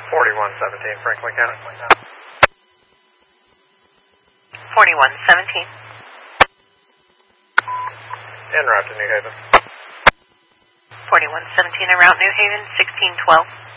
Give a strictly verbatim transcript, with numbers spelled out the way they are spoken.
forty-one seventeen, Franklin County. forty-one seventeen. En route to New Haven. forty-one seventeen, en route New Haven, sixteen twelve.